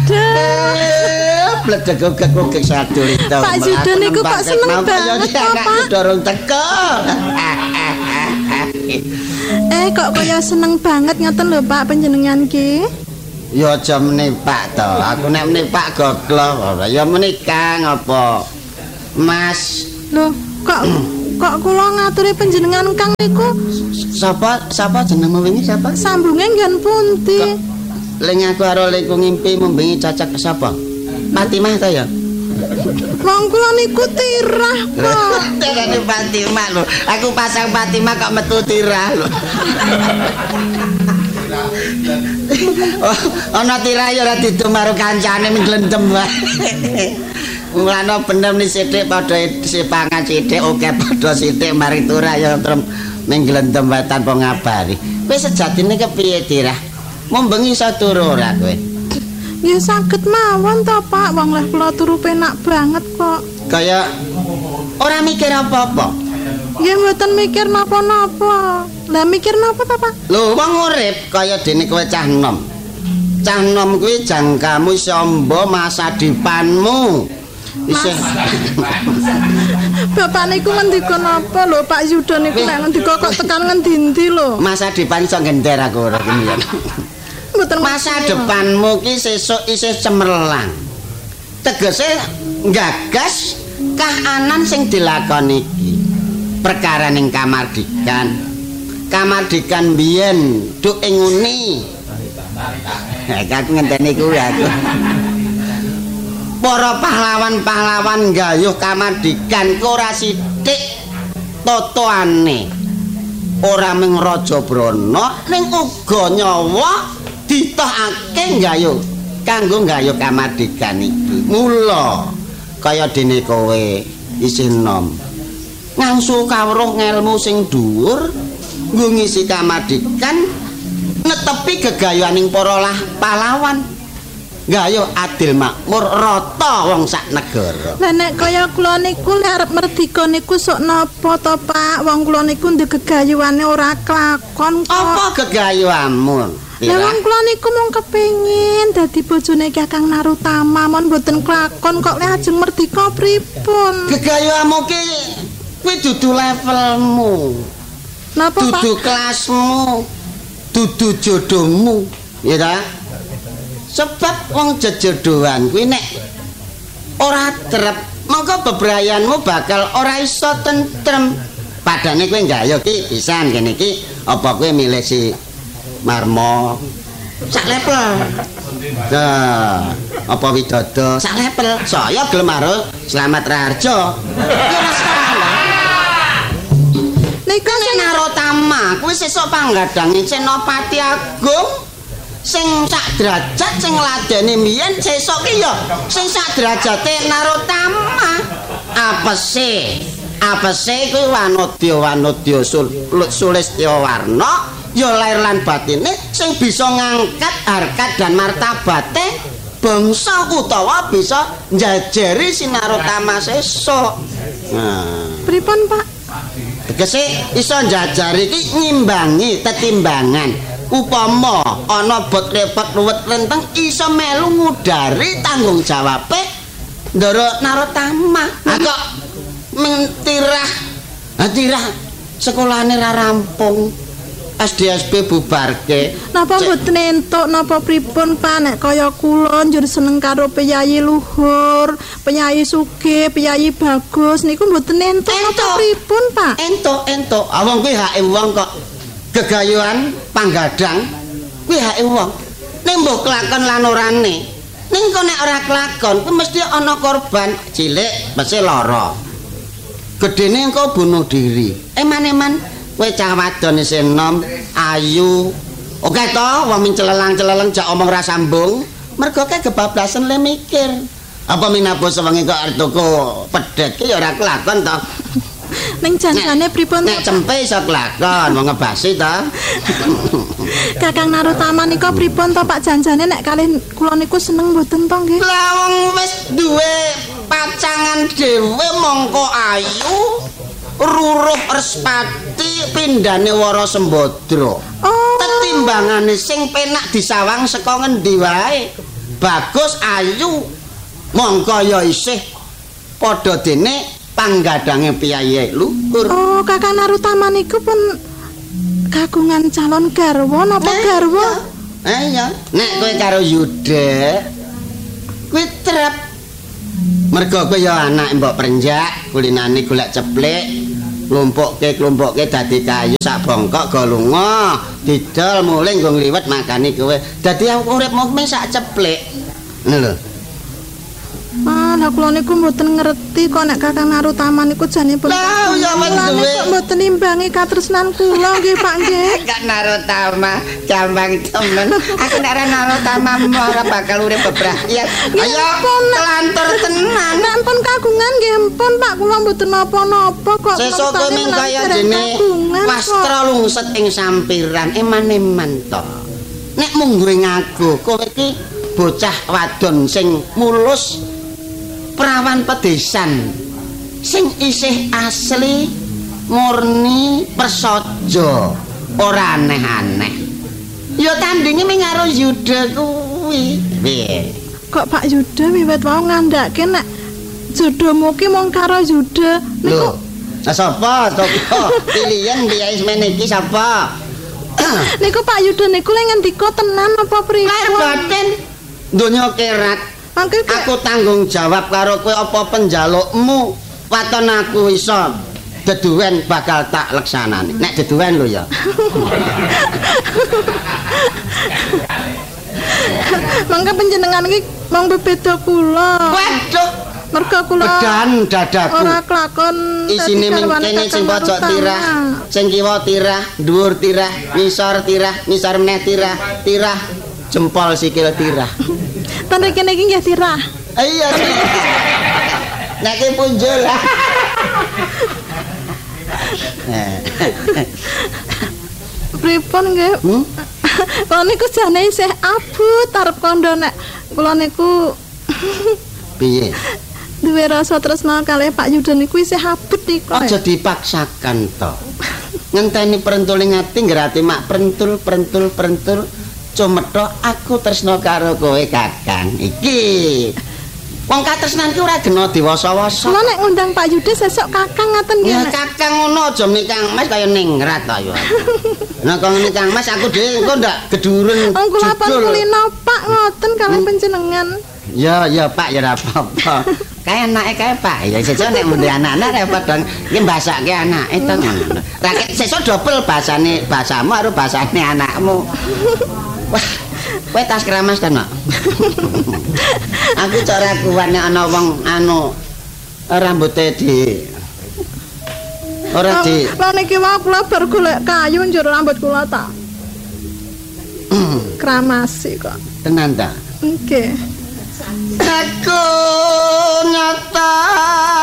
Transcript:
Bledeg-bledeg satu itu. Pak Judo niku kok seneng banget Pak. Dorong teko. Kok kaya seneng banget ngoten lho Pak panjenengan ki. Ya aja menipak to. Aku nek menipak goglo. Ya menikah ngapa? Mas. Loh, kok kula ngaturi panjenengan Kang niku. Sapa jenengmu wingi sapa? Sambunge nggen pundi? Ling aku karo liku ngimpi membingi cacak sapa? Fatimah ta ya? Wong kula niku tirah, Pak. Terane Fatimah lho. Aku pasang Fatimah kok metu tirah lho. Ana tirah ya ora didum karo kancane mendlendem wae. Mulane bener ni sithik padha sipangan sithik oke padha sithik mari turah ya terus mengglendem wae tanpa ngabari. Kowe sejatine kepiye tirah? Membengi iso turu ora kowe? Ya saged mawon to Pak, wong leh kula turu penak banget kok. Kaya ora mikir apa-apa. Ya mboten mikir napa-napa. Lah mikir napa to Pak? Lho wong urip kaya dene kowe cah enom. Cah enom kuwi jangkamu sombo masa depanmu. Isih Bapak niku ngendika napa lho Pak Yudo niku nek ngendika kok tekan ngendi-endi lho. Masa depan iso ngender aku ora kemian. Masa depanmu ki sesuk isih cemerlang. Tegese nggagas kahanan sing dilakoni iki. Perkara ning kamardikan. Kamardikan biyen duk ing uni. Aku ngenteni kuwi aku. Para pahlawan-pahlawan nggayuh kamardikan ku ora sithik totoane. Ora mung Raja Brana ning uga nyawa ditokake nggayuh kanggo nggayuh kamardikan iki. Mula kaya dene kowe isih enom. Ngangsu kawruh ngelmu sing dhuwur nggo ngisi kamardikan netepi gegayuhaning para pahlawan. Gayuh adil makmur rata wong sak negara. Lah nek kaya kula niku lek arep merdika niku sok napa to Pak? Wong kula niku ndek gegayuhane ora kelakon kok. Apa gegayuhanmu? Lah wong kula niku mung kepengin dadi bojone Kakang Narutama, mon mboten kelakon kok lek ajeng merdika pripun? Gegayuhanmu ki kuwi dudu levelmu. Napa Pak? Dudu kelasmu. Dudu jodohmu, ya ta? Sebab wong jejodohan kuwi nek ora trep mongko bebrayanmu bakal ora iso tentrem. Padane kowe nggayuh ki pisan kene iki apa kowe milih si Marmo sak level. Nah, apa Widodo sak level. Saya gelem karo Slamet Raharjo. Ora salah. Nek Narotama kuwi sesuk panggadhange Senopati Agung sing sak derajat sing ngladeni mbiyen sesuk ki ya sing sak derajate Narotama. Apese kuwi Wanodya Sulistyawarna ya lair lan batine sing bisa ngangkat harkat dan martabate bangsa utawa bisa njajari si Narotama sesuk. Nah, pripun Pak? tegese iso njajari iki ngimbangi tetimbangan. Upama ana bot repot luwet renteng iso melu ngudari tanggung jawabe Ndara Narotama. Kok mentirah sekolahane ra rampung. SDSP bubarke. Napa mboten entuk napa pripun Pak nek kaya kula njur seneng karo Piyayi Luhur, Piyayi Sugih, Piyayi Bagus niku mboten entuk napa pripun Pak? Entuk. Wong kuwi hake wong kok. Gegayuhan panggadang kuwi hake wong. Ning mbok kelakon lan orane. Ning kok nek ora kelakon kuwi mesti ana korban cilik mesti lara. Gedene engko bunuh diri. Eman-eman kowe cah wadon isih enom, ayu. Oke to, wong celelang-celeleng jak omong ra sambung. Mergo ke kebablasan le mikir. Apa minabu sewengi kok arep tuku pedhet ki ya ora kelakon to. Ning janjane pripun? Nek cempe iso kelakon, wong ngebasi to. Kakang Narutama nika pripun to Pak janjane nek kalih kula niku seneng mboten to nggih? Lah wong wis duwe pacangan dhewe mongko ayu. Ruruh Respati pindhane Wara Sembadra. Tetimbangane sing penak disawang saka ngendi wae. bagus ayu mongko ya isih padha dene panggadange piyayi luhur. Oh, Kakang Narutama niku pun kagungan calon garwa napa garwa? Iya, nek kowe karo Yuda kuwi trep. Mergo kowe ya anak mbok prenjak, kulinane golek ceplik, klumpukke dadi kayu sak bongkok go lunga, didol mulih nggo ngliwet makani kowe. Dadi uripmu mung sak ceplik. Ngono lho. Lah kula niku mboten ngerti kok nek Kakang Narutama niku janipun. Lah ya wis duwe. Kok mboten nimbangi katresnan kula nggih Pak nggih. Kak Narutama gampang temen. Aku nek Narutama ora bakal urip bebrayat. Ayo kelantur tenan. Nek pun kagungan nggih pun Pak kula mboten napa-napa kok. Sesuk ming kaya dene wastra lungset ing sampiran eman-eman to. Nek mung duwe ngaku kowe iki bocah wadon sing mulus perawan pedesan sing isih asli murni prasaja ora aneh-aneh ya tandinge ming karo Yuda kuwi piye kok Pak Yuda wiwit wau ngandhake nek jodohmu ki mung karo Yuda niku sapa pilihan biaya semene iki sapa niku Pak Yuda niku lek ngendika tenan apa pripun batin donya kerat Mangke aku tanggung jawab karo kowe apa penjalukmu waton aku iso deduwen bakal tak leksanani nek deduwen lho ya mangke panjenengan iki mung bebeda kula waduh mergo kula bedan dadaku ora kelakon isine mengkene sing pojok tirah sing kiwa tirah dhuwur tirah ngisor meneh tirah jempol sikil tirah ten kene iki nggih tirah iya nek ki punjul pripun nggih kula niku jane isih abot arep kandha nek kula niku piye duwe rasa tresna kalih Pak Yuda niku isih abot niku aja dipaksakan to ngenteni prentuling ati ngerati mak prentul cumetho aku tresna karo kowe Kakang iki wong katresnan ki ora gena diwasa-wasa kula nek ngundang Pak Yuda sesuk Kakang ngaten nggih ya Kakang ngono aja muni Kang Mas kaya ningrat to ya nek ngene Kang Mas aku dhewe engko ndak gedurun kula pun kulino Pak ngoten kalih panjenengan ya Pak ya ora apa-apa kae anake kae Pak ya sesuk nek muni anak-anak repot dong iki mbasake anake to ngono rakyat sesuk dobel basamu karo basane anakmu wah kowe tas keramas kan Mak aku cara kuat nek ana wong anu rambuté ora di lha niki wae kula bar golek kayu njur rambut kula ta kramasi kok tenan ta nggih aku nyata